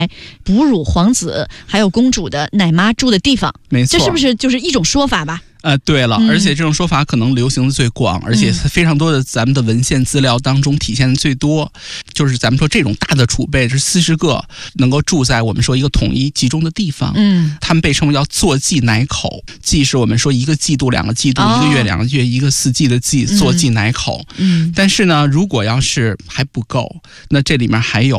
哺乳皇子还有公主的奶妈住的地方。 没错， 这是不是就是一种说法吧？ 对了，而且这种说法可能流行的最广，而且非常多的咱们的文献资料当中体现的最多，就是咱们说这种大的储备是40个，能够住在我们说一个统一集中的地方。他们被称为叫坐骑奶口，季是我们说一个季度、2个季度、1个月、2个月、一个四季的季，坐骑奶口。但是呢，如果要是还不够，那这里面还有